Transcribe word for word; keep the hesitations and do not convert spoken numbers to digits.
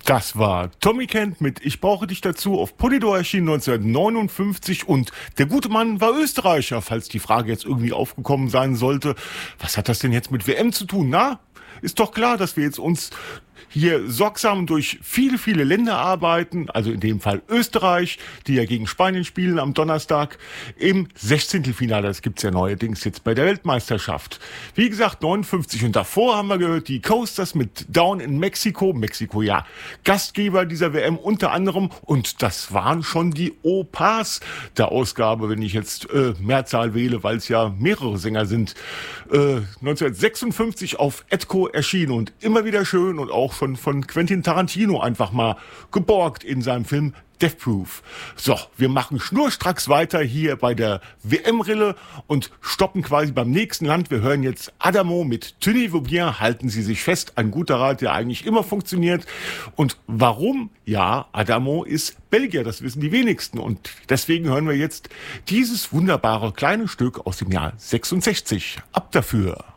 Das war Tommy Kent mit Ich brauche dich dazu auf Polydor erschienen neunzehnhundertneunundfünfzig und der gute Mann war Österreicher, falls die Frage jetzt irgendwie aufgekommen sein sollte. Was hat das denn jetzt mit W M zu tun? Na, ist doch klar, dass wir jetzt uns hier sorgsam durch viele, viele Länder arbeiten, also in dem Fall Österreich, die ja gegen Spanien spielen am Donnerstag im Sechzehntelfinale. Das gibt's ja neuerdings jetzt bei der Weltmeisterschaft. Wie gesagt, neunundfünfzig und davor haben wir gehört, die Coasters mit Down in Mexiko. Mexiko, ja, Gastgeber dieser W M unter anderem. Und das waren schon die Opas der Ausgabe, wenn ich jetzt äh, Mehrzahl wähle, weil es ja mehrere Sänger sind. Äh, neunzehnhundertsechsundfünfzig auf Edco erschienen und immer wieder schön und auch von, von Quentin Tarantino einfach mal geborgt in seinem Film Death Proof. So, wir machen schnurstracks weiter hier bei der W M-Rille und stoppen quasi beim nächsten Land. Wir hören jetzt Adamo mit Tenez-vous bien, halten Sie sich fest, ein guter Rat, der eigentlich immer funktioniert. Und warum? Ja, Adamo ist Belgier, das wissen die wenigsten. Und deswegen hören wir jetzt dieses wunderbare kleine Stück aus dem Jahr sechsundsechzig. Ab dafür!